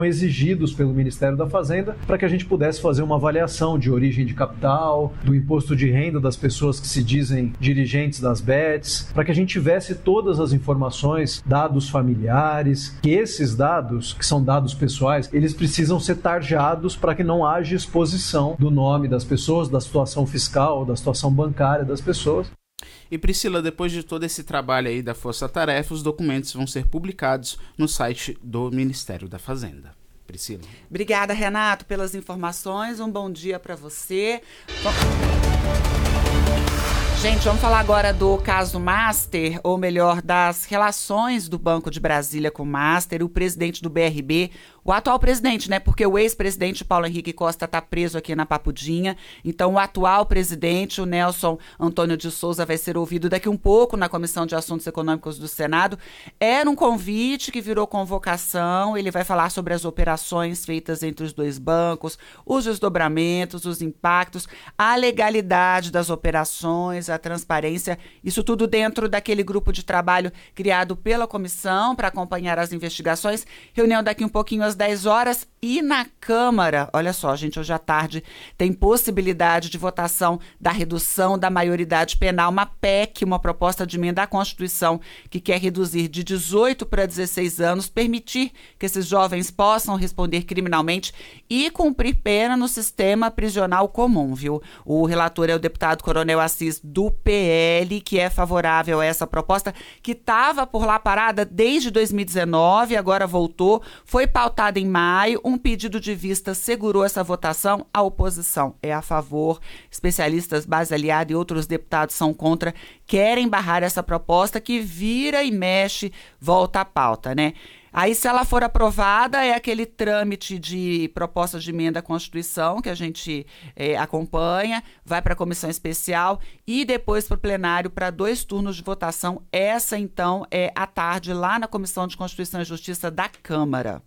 exigidos pelo Ministério da Fazenda para que a gente pudesse fazer uma avaliação de origem de capital, do imposto de renda das pessoas que se dizem dirigentes das bets, para que a gente tivesse todas as informações, dados familiares, que esses dados, que são dados pessoais, eles precisam ser tarjados para que não haja exposição do nome das pessoas, da situação fiscal, da situação bancária das pessoas. E Priscila, depois de todo esse trabalho aí da Força Tarefa, os documentos vão ser publicados no site do Ministério da Fazenda. Priscila. Obrigada, Renato, pelas informações. Um bom dia para você. Gente, vamos falar agora do caso Master, ou melhor, das relações do Banco de Brasília com o Master. O presidente do BRB, o atual presidente, né? Porque o ex-presidente Paulo Henrique Costa está preso aqui na Papudinha. Então, o atual presidente, o Nelson Antônio de Souza, vai ser ouvido daqui um pouco na Comissão de Assuntos Econômicos do Senado. Era um convite que virou convocação. Ele vai falar sobre as operações feitas entre os dois bancos, os desdobramentos, os impactos, a legalidade das operações, a transparência, isso tudo dentro daquele grupo de trabalho criado pela comissão para acompanhar as investigações. Reunião daqui um pouquinho às 10 horas e na Câmara, olha só, gente, hoje à tarde tem possibilidade de votação da redução da maioridade penal, uma PEC, uma proposta de emenda à Constituição que quer reduzir de 18 para 16 anos, permitir que esses jovens possam responder criminalmente e cumprir pena no sistema prisional comum, viu? O relator é o deputado Coronel Assis do PL, que é favorável a essa proposta, que estava por lá parada desde 2019, agora voltou, foi pautada em maio, um pedido de vista segurou essa votação, a oposição é a favor, especialistas Base Aliada e outros deputados são contra, querem barrar essa proposta que vira e mexe, volta à pauta, né? Aí, se ela for aprovada, é aquele trâmite de proposta de emenda à Constituição que a gente acompanha, vai para a comissão especial e depois para o plenário para 2 turnos de votação. Essa, então, é à tarde lá na Comissão de Constituição e Justiça da Câmara.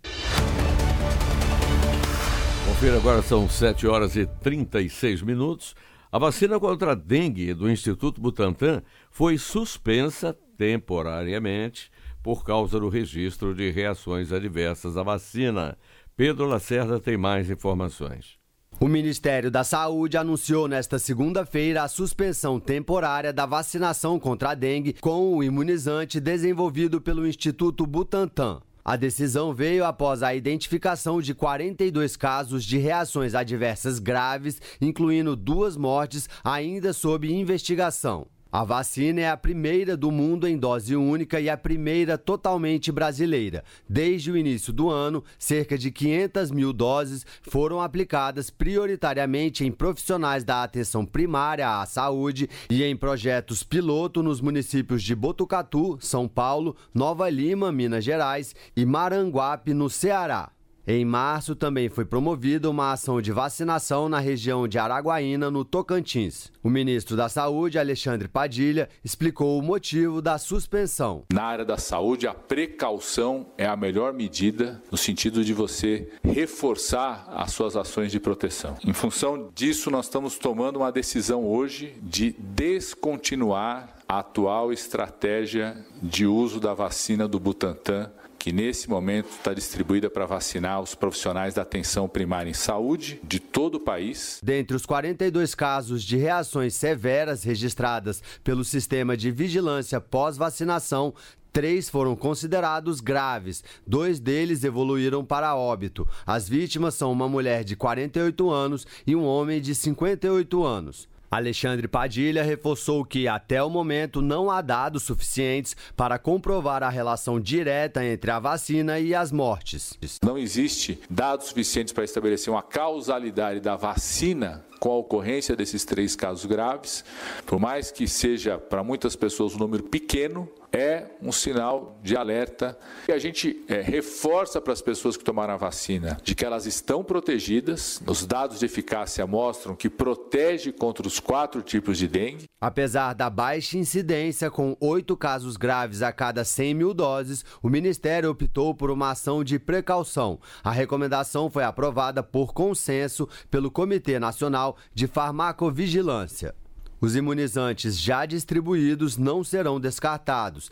Confira agora, são 7 horas e 36 minutos. A vacina contra a dengue do Instituto Butantan foi suspensa temporariamente por causa do registro de reações adversas à vacina. Pedro Lacerda tem mais informações. O Ministério da Saúde anunciou nesta segunda-feira a suspensão temporária da vacinação contra a dengue com o imunizante desenvolvido pelo Instituto Butantan. A decisão veio após a identificação de 42 casos de reações adversas graves, incluindo 2 mortes ainda sob investigação. A vacina é a primeira do mundo em dose única e a primeira totalmente brasileira. Desde o início do ano, cerca de 500 mil doses foram aplicadas prioritariamente em profissionais da atenção primária à saúde e em projetos piloto nos municípios de Botucatu, São Paulo, Nova Lima, Minas Gerais e Maranguape, no Ceará. Em março, também foi promovida uma ação de vacinação na região de Araguaína, no Tocantins. O ministro da Saúde, Alexandre Padilha, explicou o motivo da suspensão. Na área da saúde, a precaução é a melhor medida no sentido de você reforçar as suas ações de proteção. Em função disso, nós estamos tomando uma decisão hoje de descontinuar a atual estratégia de uso da vacina do Butantan, que nesse momento está distribuída para vacinar os profissionais da atenção primária em saúde de todo o país. Dentre os 42 casos de reações severas registradas pelo Sistema de Vigilância pós-vacinação, 3 foram considerados graves, 2 deles evoluíram para óbito. As vítimas são uma mulher de 48 anos e um homem de 58 anos. Alexandre Padilha reforçou que, até o momento, não há dados suficientes para comprovar a relação direta entre a vacina e as mortes. Não existe dados suficientes para estabelecer uma causalidade da vacina com a ocorrência desses 3 casos graves. Por mais que seja para muitas pessoas um número pequeno, é um sinal de alerta. E a gente reforça para as pessoas que tomaram a vacina de que elas estão protegidas. Os dados de eficácia mostram que protege contra os 4 tipos de dengue. Apesar da baixa incidência, com 8 casos graves a cada 100 mil doses, o Ministério optou por uma ação de precaução. A recomendação foi aprovada por consenso pelo Comitê Nacional de Farmacovigilância. Os imunizantes já distribuídos não serão descartados.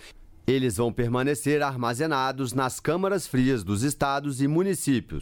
Eles vão permanecer armazenados nas câmaras frias dos estados e municípios.